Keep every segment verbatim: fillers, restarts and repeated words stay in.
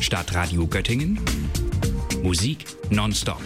Stadtradio Göttingen. Musik nonstop.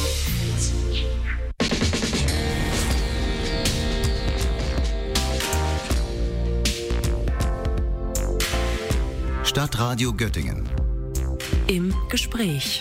Stadtradio Göttingen. Im Gespräch.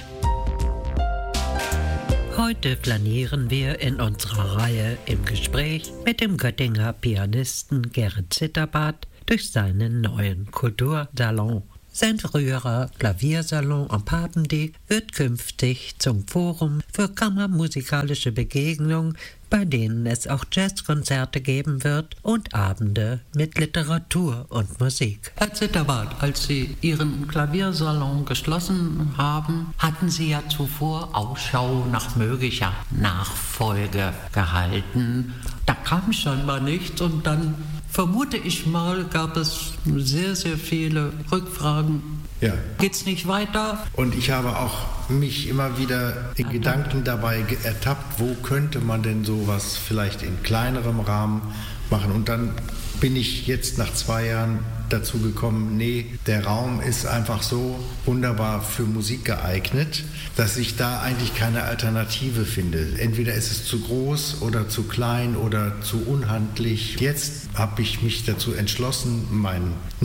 Heute flanieren wir in unserer Reihe Im Gespräch mit dem Göttinger Pianisten Gerrit Zitterbart durch seinen neuen Kultursalon. Sein früherer Klaviersalon am Papendie wird künftig zum Forum für kammermusikalische Begegnungen, bei denen es auch Jazzkonzerte geben wird und Abende mit Literatur und Musik. Herr Zitterbart, als Sie Ihren Klaviersalon geschlossen haben, hatten Sie ja zuvor Ausschau nach möglicher Nachfolge gehalten. Da kam scheinbar nichts und dann, vermute ich mal, gab es sehr, sehr viele Rückfragen. Ja. Geht's nicht weiter? Und ich habe auch mich immer wieder in Gedanken dabei ertappt, wo könnte man denn sowas vielleicht in kleinerem Rahmen machen. Und dann bin ich jetzt nach zwei Jahren dazu gekommen, nee, der Raum ist einfach so wunderbar für Musik geeignet, dass ich da eigentlich keine Alternative finde. Entweder ist es zu groß oder zu klein oder zu unhandlich. Jetzt habe ich mich dazu entschlossen, mein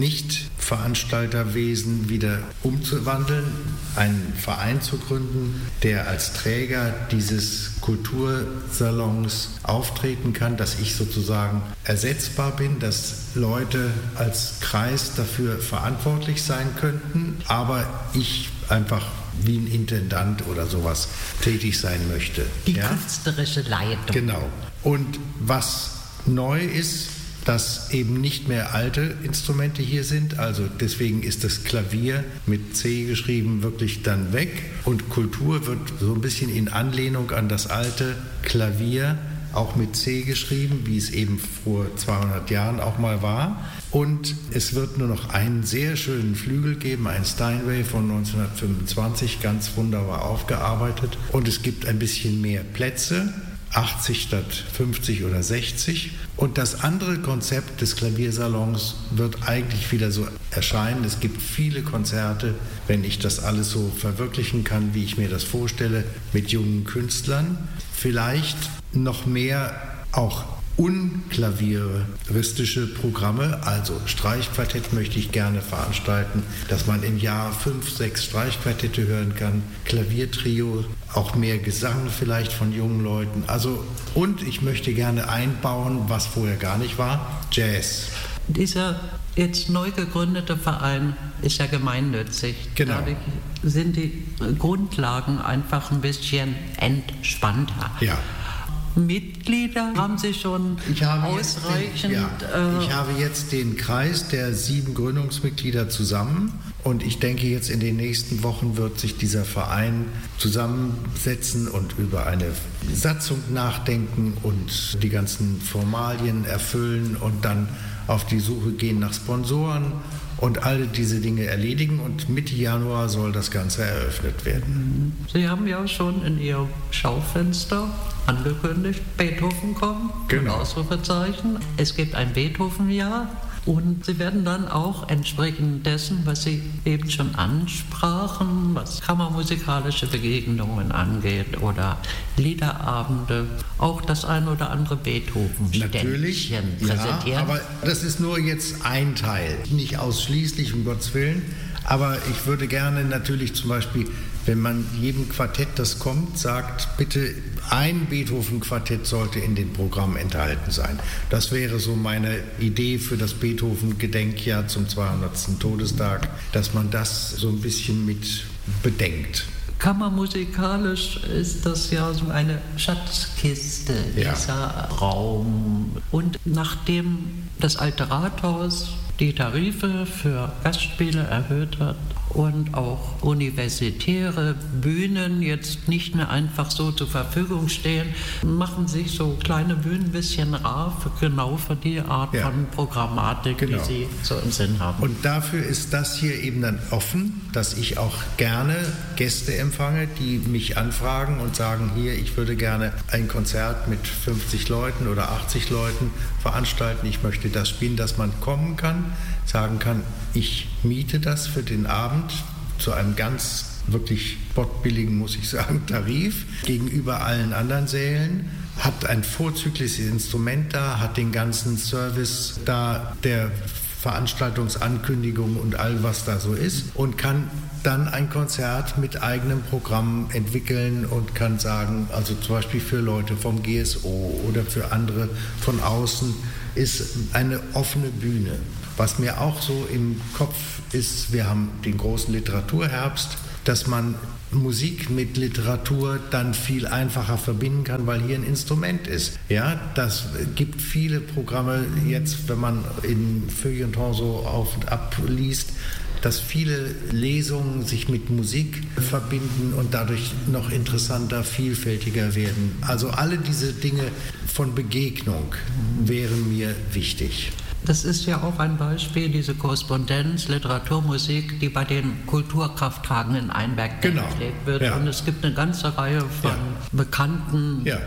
Nicht-Veranstalterwesen wieder umzuwandeln, einen Verein zu gründen, der als Träger dieses Kultursalons auftreten kann, dass ich sozusagen ersetzbar bin, dass Leute als Kreis dafür verantwortlich sein könnten, aber ich einfach wie ein Intendant oder sowas tätig sein möchte. Die ja? künstlerische Leitung. Genau. Und was neu ist, dass eben nicht mehr alte Instrumente hier sind. Also deswegen ist das Klavier mit C geschrieben wirklich dann weg. Und Kultur wird so ein bisschen in Anlehnung an das alte Klavier auch mit C geschrieben, wie es eben vor zweihundert Jahren auch mal war. Und es wird nur noch einen sehr schönen Flügel geben, einen Steinway von neunzehnhundertfünfundzwanzig, ganz wunderbar aufgearbeitet. Und es gibt ein bisschen mehr Plätze, achtzig statt fünfzig oder sechzig. Und das andere Konzept des Klaviersalons wird eigentlich wieder so erscheinen. Es gibt viele Konzerte, wenn ich das alles so verwirklichen kann, wie ich mir das vorstelle, mit jungen Künstlern. Vielleicht noch mehr auch unklavieristische Programme, also Streichquartett möchte ich gerne veranstalten, dass man im Jahr fünf, sechs Streichquartette hören kann, Klaviertrio, auch mehr Gesang vielleicht von jungen Leuten. Also, und ich möchte gerne einbauen, was vorher gar nicht war, Jazz. Dieser jetzt neu gegründete Verein ist ja gemeinnützig. Genau. Dadurch sind die Grundlagen einfach ein bisschen entspannter. Ja. Mitglieder haben Sie schon ich habe ausreichend? Den, ja, äh, ich habe jetzt den Kreis der sieben Gründungsmitglieder zusammen und ich denke, jetzt in den nächsten Wochen wird sich dieser Verein zusammensetzen und über eine Satzung nachdenken und die ganzen Formalien erfüllen und dann auf die Suche gehen nach Sponsoren und alle diese Dinge erledigen und Mitte Januar soll das Ganze eröffnet werden. Sie haben ja schon in Ihrem Schaufenster angekündigt, Beethoven kommt, genau. Ein Ausrufezeichen. Es gibt ein Beethoven-Jahr und Sie werden dann auch entsprechend dessen, was Sie eben schon ansprachen, was kammermusikalische Begegnungen angeht oder Liederabende, auch das ein oder andere Beethoven-Ständchen präsentieren. Ja, aber das ist nur jetzt ein Teil, nicht ausschließlich, um Gottes Willen. Aber ich würde gerne natürlich zum Beispiel, wenn man jedem Quartett, das kommt, sagt, bitte ein Beethoven-Quartett sollte in dem Programm enthalten sein. Das wäre so meine Idee für das Beethoven-Gedenkjahr zum zweihundertsten Todestag, dass man das so ein bisschen mit bedenkt. Kammermusikalisch ist das ja so eine Schatzkiste, ja. Dieser Raum. Und nachdem das Alte Rathaus die Tarife für Gastspiele erhöht hat und auch universitäre Bühnen jetzt nicht mehr einfach so zur Verfügung stehen, machen sich so kleine Bühnen ein bisschen rar, für, genau für die Art ja. von Programmatik, genau. die sie so im Sinn haben. Und dafür ist das hier eben dann offen, dass ich auch gerne Gäste empfange, die mich anfragen und sagen, hier, ich würde gerne ein Konzert mit fünfzig Leuten oder achtzig Leuten veranstalten, ich möchte das spielen, dass man kommen kann, sagen kann, ich miete das für den Abend zu einem ganz wirklich spottbilligen, muss ich sagen, Tarif gegenüber allen anderen Sälen, hat ein vorzügliches Instrument da, hat den ganzen Service da, der Veranstaltungsankündigung und all was da so ist und kann dann ein Konzert mit eigenem Programm entwickeln und kann sagen, also zum Beispiel für Leute vom G S O oder für andere von außen, ist eine offene Bühne. Was mir auch so im Kopf ist, wir haben den großen Literaturherbst, dass man Musik mit Literatur dann viel einfacher verbinden kann, weil hier ein Instrument ist. Ja, das gibt viele Programme jetzt, wenn man in Feuilleton so auf und ab liest, dass viele Lesungen sich mit Musik verbinden und dadurch noch interessanter, vielfältiger werden. Also alle diese Dinge von Begegnung wären mir wichtig. Das ist ja auch ein Beispiel, diese Korrespondenz, Literaturmusik, die bei den Kulturkrafttragenden in Einberg genau. gepflegt wird. Ja. Und es gibt eine ganze Reihe von ja. bekannten ja.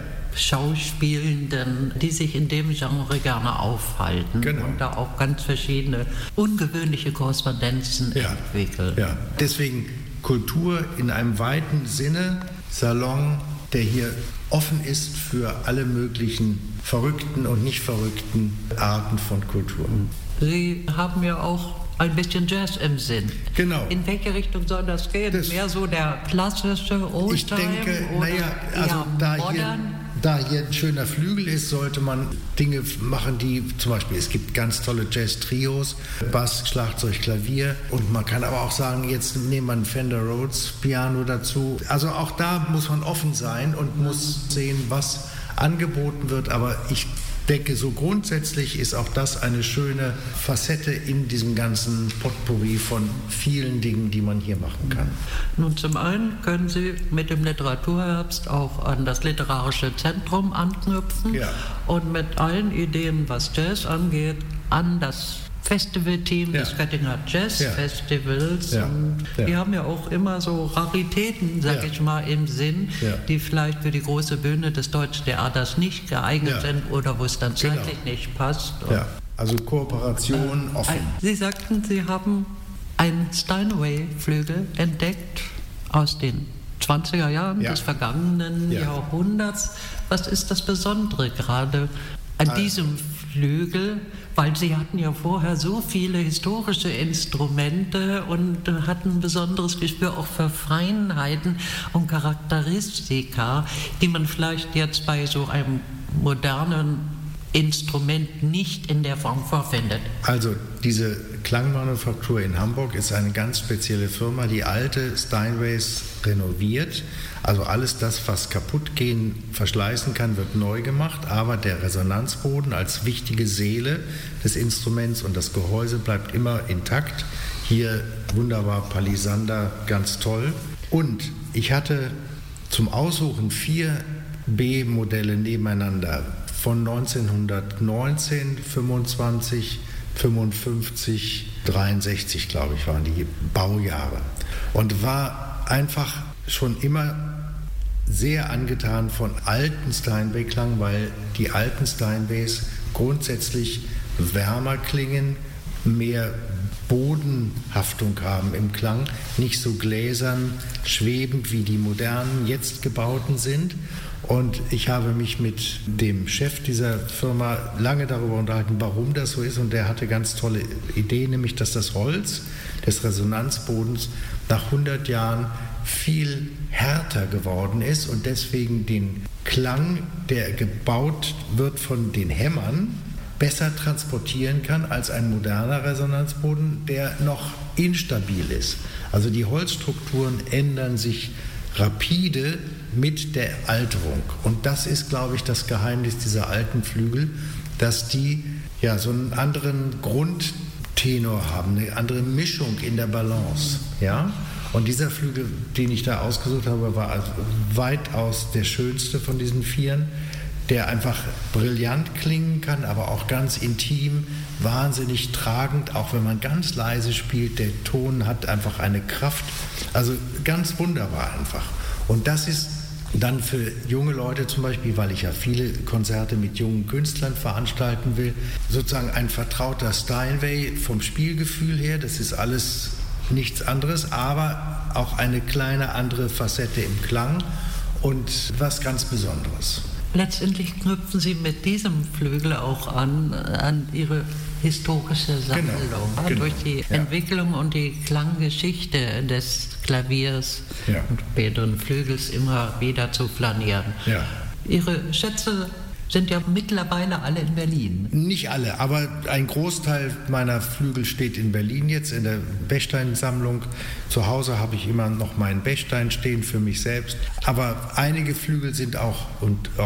Schauspielenden, die sich in dem Genre gerne aufhalten genau. und da auch ganz verschiedene ungewöhnliche Korrespondenzen ja. entwickeln. Ja. Deswegen Kultur in einem weiten Sinne, Salon, der hier offen ist für alle möglichen verrückten und nicht verrückten Arten von Kultur. Sie haben ja auch ein bisschen Jazz im Sinn. Genau. In welche Richtung soll das gehen? Das Mehr so der klassische Oldtime? Ich denke, oder naja, also da hier, da hier ein schöner Flügel ist, sollte man Dinge machen, die zum Beispiel, es gibt ganz tolle Jazz-Trios, Bass, Schlagzeug, Klavier und man kann aber auch sagen, jetzt nehmen wir ein Fender Rhodes Piano dazu. Also auch da muss man offen sein und muss sehen, was angeboten wird, aber ich denke, so grundsätzlich ist auch das eine schöne Facette in diesem ganzen Potpourri von vielen Dingen, die man hier machen kann. Nun, zum einen können Sie mit dem Literaturherbst auch an das literarische Zentrum anknüpfen ja. und mit allen Ideen, was Jazz angeht, an das Festivalteam ja. des Göttinger Jazz ja. Festivals. Ja. Und ja. die haben ja auch immer so Raritäten, sag ja. ich mal, im Sinn, ja. die vielleicht für die große Bühne des Deutschen Theaters nicht geeignet ja. sind oder wo es dann genau. zeitlich nicht passt. Ja. Also Kooperation äh, offen. Sie sagten, Sie haben einen Steinway-Flügel entdeckt aus den zwanziger Jahren ja. des vergangenen ja. Jahrhunderts. Was ist das Besondere gerade an also. diesem Flügel? Weil Sie hatten ja vorher so viele historische Instrumente und hatten ein besonderes Gespür auch für Feinheiten und Charakteristika, die man vielleicht jetzt bei so einem modernen Instrument nicht in der Form vorfindet. Also diese Klangmanufaktur in Hamburg ist eine ganz spezielle Firma, die alte Steinways renoviert. Also alles das, was kaputt gehen, verschleißen kann, wird neu gemacht, aber der Resonanzboden als wichtige Seele des Instruments und das Gehäuse bleibt immer intakt. Hier wunderbar Palisander, ganz toll. Und ich hatte zum Aussuchen vier B-Modelle nebeneinander von neunzehnhundertneunzehn, fünfundzwanzig, fünfundfünfzig, dreiundsechzig, glaube ich, waren die Baujahre. Und war einfach schon immer sehr angetan von alten Steinway-Klang, weil die alten Steinways grundsätzlich wärmer klingen, mehr Bodenhaftung haben im Klang, nicht so gläsern, schwebend wie die modernen, jetzt gebauten sind. Und ich habe mich mit dem Chef dieser Firma lange darüber unterhalten, warum das so ist. Und der hatte ganz tolle Ideen, nämlich dass das Holz des Resonanzbodens nach hundert Jahren viel härter geworden ist und deswegen den Klang, der gebaut wird von den Hämmern, besser transportieren kann als ein moderner Resonanzboden, der noch instabil ist. Also die Holzstrukturen ändern sich rapide mit der Alterung. Und das ist, glaube ich, das Geheimnis dieser alten Flügel, dass die ja so einen anderen Grundtenor haben, eine andere Mischung in der Balance. Ja? Und dieser Flügel, den ich da ausgesucht habe, war also weitaus der schönste von diesen vieren, der einfach brillant klingen kann, aber auch ganz intim, wahnsinnig tragend, auch wenn man ganz leise spielt. Der Ton hat einfach eine Kraft, also ganz wunderbar einfach. Und das ist dann für junge Leute zum Beispiel, weil ich ja viele Konzerte mit jungen Künstlern veranstalten will, sozusagen ein vertrauter Steinway vom Spielgefühl her. Das ist alles nichts anderes, aber auch eine kleine andere Facette im Klang und was ganz Besonderes. Letztendlich knüpfen Sie mit diesem Flügel auch an, an Ihre historische Sammlung. Genau, genau. Durch die ja. Entwicklung und die Klanggeschichte des Klaviers ja. und späteren Flügels immer wieder zu flanieren. Ja. Ihre Schätze sind ja mittlerweile alle in Berlin. Nicht alle, aber ein Großteil meiner Flügel steht in Berlin jetzt, in der Bechstein-Sammlung. Zu Hause habe ich immer noch meinen Bechstein stehen für mich selbst. Aber einige Flügel sind auch, und auch